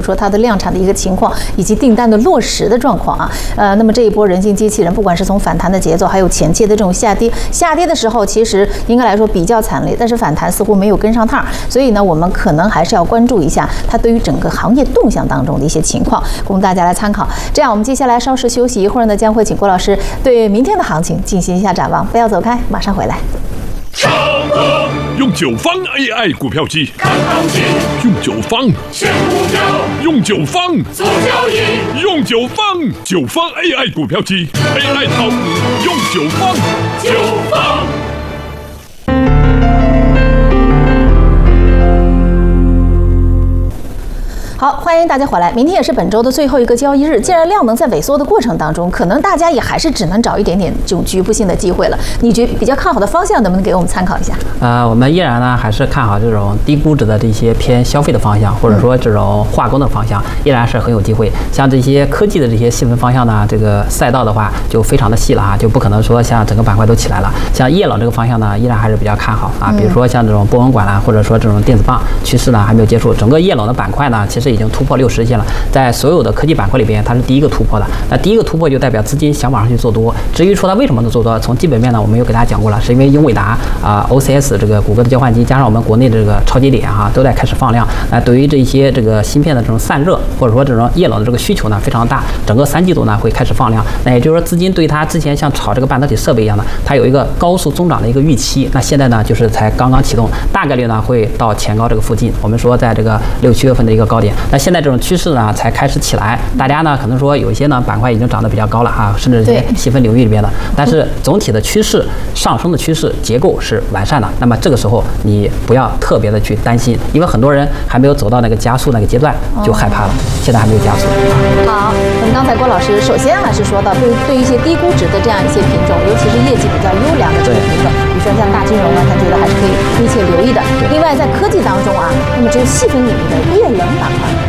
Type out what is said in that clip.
说它的量产的一个情况，以及订单的落实的状况啊。那么这一波人形机器人，不管是从反弹的节奏，还有前期的这种下跌的时候，其实应该来说比较惨烈，但是反弹似乎没有跟上趟，所以呢，我们可能还是要关注一下它对于整个行业动向当中的一些情况，供大家来参考。这样，我们接下来稍事休息，一会儿呢将会请郭老师对明天的行情进行一下展望，不要走开，马上回来。 用9方 AI 股票机看行情， 用9方选股票， 用9方做交易， 用9方 AI 股票机 AI 套股用9方 9方。 好，欢迎大家回来。明天也是本周的最后一个交易日，既然量能在萎缩的过程当中，可能大家也还是只能找一点点这种局部性的机会了。你比较看好的方向，能不能给我们参考一下？ 我们依然呢还是看好这种低估值的这些偏消费的方向，或者说这种化工的方向，依然是很有机会。像这些科技的这些细分方向呢，这个赛道的话就非常的细了啊，就不可能说像整个板块都起来了。像液冷这个方向呢，依然还是比较看好啊，比如说像这种波纹管啦，或者说这种电子棒趋势呢还没有结束，整个液冷的板块呢，其实已经突破60线了，在所有的科技板块里边，它是第一个突破的。那第一个突破就代表资金想往上去做多。至于说它为什么能做多，从基本面呢，我们又给大家讲过了，是因为英伟达OCS 这个谷歌的交换机，加上我们国内的这个超级点都在开始放量。对于这些这个芯片的这种散热，或者说这种液冷的这个需求呢非常大，整个3季度呢会开始放量。那也就是说，资金对它之前像炒这个半导体设备一样的，它有一个高速增长的一个预期。那现在呢，就是才刚刚启动，大概率呢会到前高这个附近。我们说在这个6、7月份的一个高点。那现在这种趋势呢才开始起来，大家呢可能说有一些呢板块已经涨得比较高了甚至这些细分领域里边的，但是总体的趋势上升的趋势结构是完善的。那么这个时候你不要特别的去担心，因为很多人还没有走到那个加速那个阶段就害怕了，现在还没有加速。 好，那么刚才郭老师首先还是说到对于一些低估值的这样一些品种，尤其是业绩比较优良的这个品种，比如说像大金融他觉得还是可以密切留意的。另外在科技当中那么这个细分领域的液冷板块